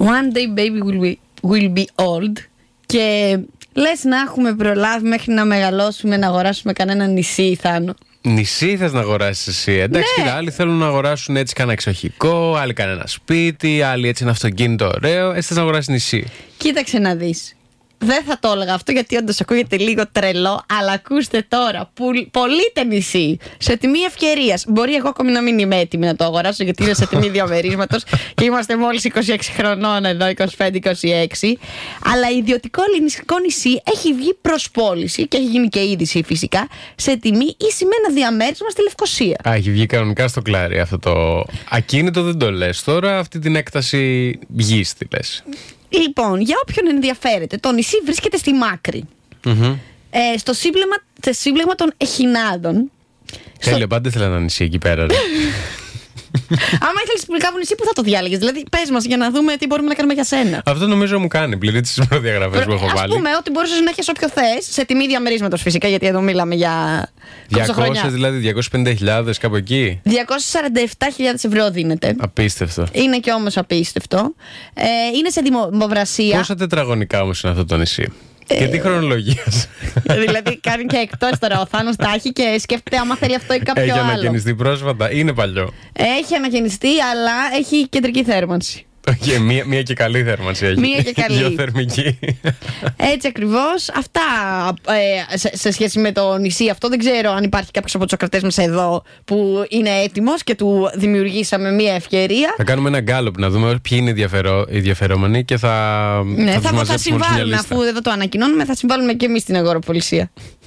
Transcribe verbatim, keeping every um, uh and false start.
One day baby will be, will be old. Και λες να έχουμε προλάβει μέχρι να μεγαλώσουμε να αγοράσουμε κανένα νησί, Θάνο. Νησί θες να αγοράσεις εσύ? Εντάξει, Ναι. κοίτα, άλλοι θέλουν να αγοράσουν έτσι κανένα εξοχικό, άλλοι κανένα σπίτι, άλλοι έτσι ένα αυτοκίνητο ωραίο. Εσύ θες να αγοράσεις νησί. Κοίταξε να δεις. Δεν θα το έλεγα αυτό γιατί όντως ακούγεται λίγο τρελό, αλλά ακούστε τώρα. Πωλείται νησί σε τιμή ευκαιρίας. Μπορεί εγώ ακόμη να μην είμαι έτοιμη να το αγοράσω γιατί είναι σε τιμή διαμερίσματος και είμαστε μόλις είκοσι έξι χρονών εδώ, είκοσι πέντε είκοσι έξι. Αλλά ιδιωτικό ελληνικό νησί έχει βγει προς πώληση και έχει γίνει και είδηση φυσικά σε τιμή ίση με ένα διαμέρισμα στη Λευκοσία. Α, έχει βγει κανονικά στο κλάρι αυτό το ακίνητο, δεν το λες τώρα, αυτή την έκταση γης τη λες. Λοιπόν, για όποιον ενδιαφέρεται, το νησί βρίσκεται στη Μάκρη. Mm-hmm. Ε, στο σύμπλεγμα, στο σύμπλεγμα των Εχινάδων. Τέλεια, στο... πάντα ήθελα ένα νησί εκεί πέρα. Ρε. Άμα ήθελες κάπου νησί, πού θα το διάλεγες? Δηλαδή, πες μας για να δούμε τι μπορούμε να κάνουμε για σένα. Αυτό νομίζω μου κάνει πλήρη τις προδιαγραφές που έχω Ας βάλει. πούμε ότι μπορούσες να έχεις όποιο θες, σε τιμή διαμερίσματος φυσικά, γιατί εδώ μιλάμε για διακόσιες δηλαδή, διακόσιες πενήντα χιλιάδες κάπου εκεί. διακόσιες σαράντα επτά χιλιάδες ευρώ δίνεται. Απίστευτο. Είναι και όμως απίστευτο. Ε, είναι σε δημοβρασία. Πόσα τετραγωνικά όμως είναι αυτό το νησί? Και τι χρονολογία? Δηλαδή κάνει και εκτός τώρα ο Θάνος τα έχει και σκέφτεται άμα θέλει αυτό ή κάποιο Έχει άλλο. Έχει ανακαινιστεί πρόσφατα, είναι παλιό? Έχει ανακαινιστεί, αλλά έχει κεντρική θέρμανση. Okay, μία, μία και καλή θέρμανση έχει. Μία και καλή. Γεωθερμική. Έτσι ακριβώς. Αυτά ε, σε, σε σχέση με το νησί αυτό. Δεν ξέρω αν υπάρχει κάποιος από τους ακρατές μας εδώ που είναι έτοιμος και του δημιουργήσαμε μία ευκαιρία. Θα κάνουμε ένα γκάλωπ να δούμε ποιοι είναι οι ενδιαφερόμενοι και θα. Ναι, θα, θα, θα, θα συμβάλλουμε, αφού εδώ το ανακοινώνουμε, θα συμβάλλουμε και εμείς στην αγοροπολισία.